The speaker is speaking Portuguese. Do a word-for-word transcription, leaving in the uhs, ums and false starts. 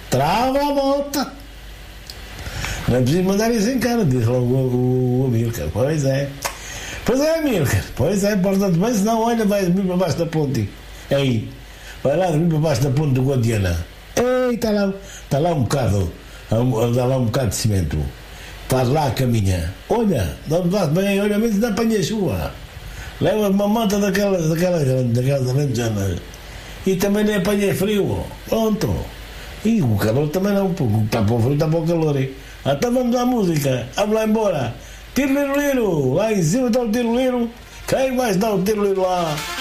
trava a volta. Não é preciso mandar isso em cara, diz logo o, o, o Amílcar. Pois é. Pois é, Amílcar. Pois é, porta-te bem, senão olha, vai dormir para baixo da ponte. Aí, vai lá dormir para baixo da ponte do Guadiana. Ei, está lá, está lá um bocado, dá lá um bocado de cimento. Estás lá a caminha. Olha, dá-me bem, olha, mas ainda apanhei chuva. Leva uma manta daquelas, daquelas, daquelas alentejanas. E também nem apanhei frio. Pronto. E o calor também não, porque está para o frio, está para o calor. Hein? Até vamos à música, vamos lá embora. Tiro-liro-liro, lá em cima está o tiro-liro. Quem vai dar o tiro-liro lá?